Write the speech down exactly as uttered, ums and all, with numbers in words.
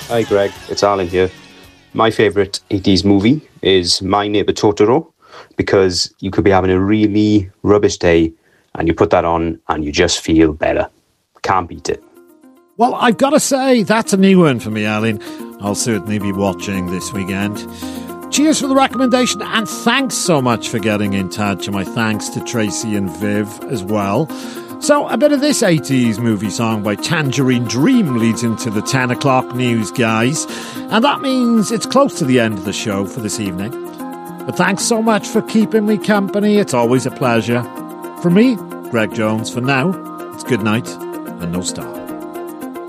Hi Greg, it's Alan here. My favourite eighties movie is My Neighbour Totoro, because you could be having a really rubbish day and you put that on and you just feel better. Can't beat it. Well, I've got to say, that's a new one for me, Alan. I'll certainly be watching this weekend. Cheers for the recommendation, and thanks so much for getting in touch, and my thanks to Tracy and Viv as well. So, a bit of this eighties movie song by Tangerine Dream leads into the ten o'clock news, guys. And that means it's close to the end of the show for this evening. But thanks so much for keeping me company. It's always a pleasure. For me, Greg Jones, for now, it's good night and no star.